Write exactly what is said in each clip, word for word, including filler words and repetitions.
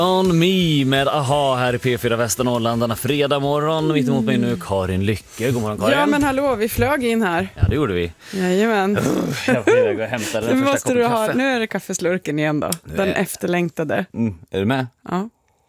On Me med Aha här i P fyra Västernorrland denna fredag morgon. Mitt emot mig nu Karin Lycke. God morgon Karin. Ja men hallå, vi flög in här. Ja det gjorde vi. Jajamän. Jag får iväg och hämta den Nu första måste koppen du ha, kaffe. nu är det kaffeslurken igen då. Den är- efterlängtade. Mm, är du med? Ja.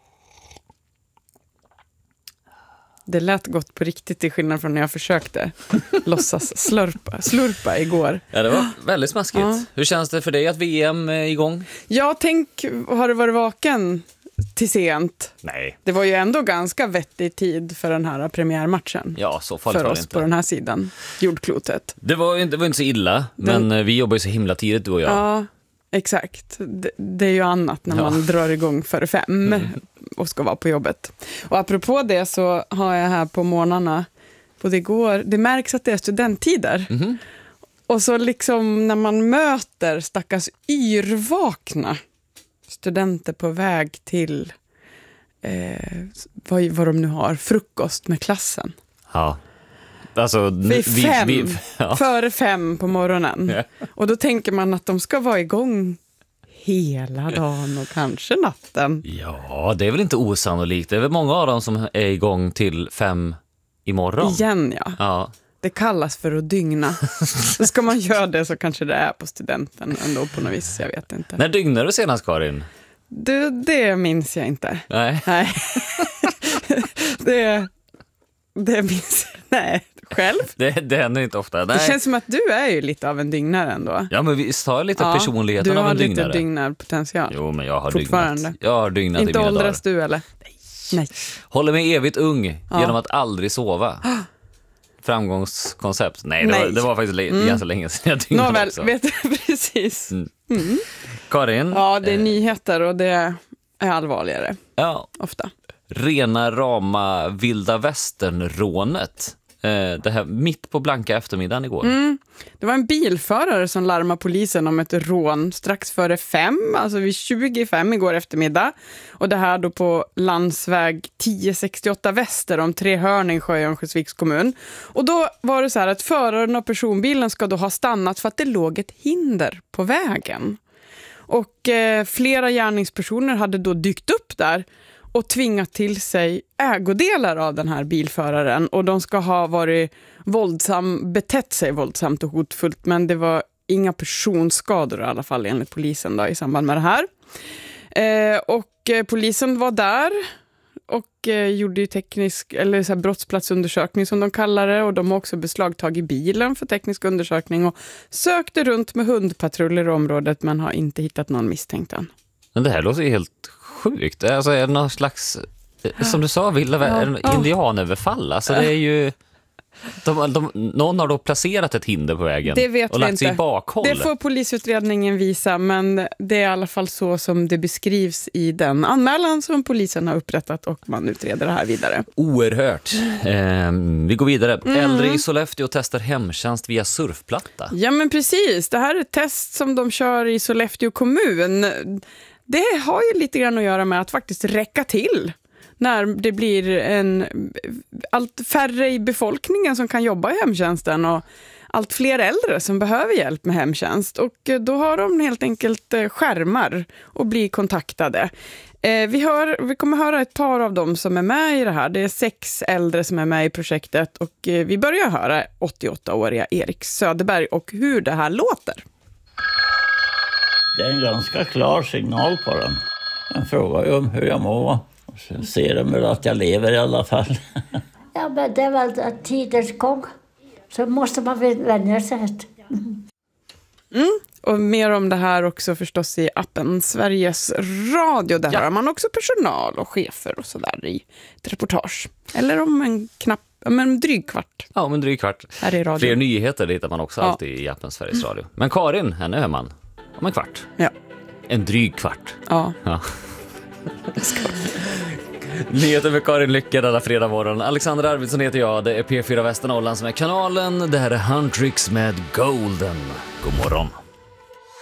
Det lät gott på riktigt till skillnad från när jag försökte låtsas slurpa, slurpa igår. Ja det var väldigt smaskigt. Ja. Hur känns det för dig att V M är igång? Ja, tänk, har du varit vaken till sent? Nej. Det var ju ändå ganska vettig tid för den här premiärmatchen. Ja så farligt För var oss det inte. på den här sidan, jordklotet. Det var, inte, det var inte så illa, Den- men vi jobbar ju så himla tidigt du och jag. Ja, exakt. Det, det är ju annat när Ja. man drar igång före fem och ska vara på jobbet. Och apropå det så har jag här på morgnarna, både igår, det märks att det är studenttider. Mhm. Och så liksom när man möter stackars yrvakna studenter på väg till eh, vad, vad de nu har, frukost med klassen. Ja. Alltså, Vid fem, vi, vi, ja. före fem på morgonen. Ja. Och då tänker man att de ska vara igång hela dagen och kanske natten. Ja, det är väl inte osannolikt. Det är väl många av dem som är igång till fem imorgon. Igen ja. Ja. Det kallas för att dygna. Så ska man göra det så kanske det är på studenten ändå på något vis, jag vet inte. När dygnade du senast, Karin? Det, det minns jag inte. Nej. Nej. det, det minns jag. Nej, själv. Det, det händer inte ofta. Nej. Det känns som att du är ju lite av en dygnare ändå. Ja, men vi har lite Ja, personligheten du av har en lite dygnare. dygnarpotential. Jo, men jag har Fortfarande. dygnat. Jag har dygnat i Inte mina åldras dagar. du eller? Nej. Nej. Håller mig evigt ung Ja. genom att aldrig sova. Framgångskoncept. Nej, det, Nej. Var, det var faktiskt mm. ganska länge sedan jag dygnade Nåväl, också. vet du precis. Mm. Karin? Ja, det är eh, nyheter och det är allvarligare ja, ofta. rena rama vilda västern-rånet. Eh, det här mitt på blanka eftermiddagen igår. Mm. Det var en bilförare som larmade polisen om ett rån strax före fem, alltså vid tjugofem igår eftermiddag. Och det här då på landsväg tio sextioåtta väster om Trehörningsjö i Örnsköldsviks kommun. Och då var det så här att föraren av personbilen ska då ha stannat för att det låg ett hinder på vägen. Och eh, flera gärningspersoner hade då dykt upp där och tvingat till sig ägodelar av den här bilföraren. Och de ska ha varit våldsam, betett sig våldsamt och hotfullt. Men det var inga personskador i alla fall enligt polisen då, i samband med det här. Eh, och eh, polisen var där och eh, gjorde ju teknisk, eller så här brottsplatsundersökning som de kallar det. Och de har också beslagtagit bilen för teknisk undersökning och sökte runt med hundpatruller i området men har inte hittat någon misstänkt än. Men det här låter ju helt sjukt. Alltså är det någon slags, som du sa, vilda vä- Ja, en ja. indianöverfall. Alltså det är ju, de, de, någon har då placerat ett hinder på vägen Det vet och vi lagt inte. sig i bakhåll. Det får polisutredningen visa, men det är i alla fall så som det beskrivs i den anmälan som polisen har upprättat och man utreder det här vidare. Oerhört. Eh, vi går vidare. Mm. Äldre i Sollefteå testar hemtjänst via surfplatta. Ja men precis, det här är ett test som de kör i Sollefteå kommun. Det har ju lite grann att göra med att faktiskt räcka till när det blir en allt färre i befolkningen som kan jobba i hemtjänsten och allt fler äldre som behöver hjälp med hemtjänst. Och då har de helt enkelt skärmar och blir kontaktade. Vi, hör, vi kommer höra ett par av dem som är med i det här. Det är sex äldre som är med i projektet och vi börjar höra åttioåttaåriga Erik Söderberg och hur det här låter. Det är en ganska klar signal på den. Den frågar ju om hur jag mår. Och så ser de väl att jag lever i alla fall. Ja, men det är väl tidens gång. Så måste man väl vänja sig. Mm. Och mer om det här också förstås i appen Sveriges Radio. Där Ja. har man också personal och chefer och sådär i ett reportage. Eller om en knapp, om en dryg kvart Ja, men dryg kvart. här i radio. Fler nyheter det hittar man också Ja. alltid i appen Sveriges Radio. Men Karin, henne hör man om en kvart. Ja. En dryg kvart. Ja. Ja. Nyheter med Karin Lycke denna fredag morgon. Alexander Arvidsson heter jag. Det är P fyra Västernorrland som är kanalen. Det här är Huntrix med Golden. God morgon.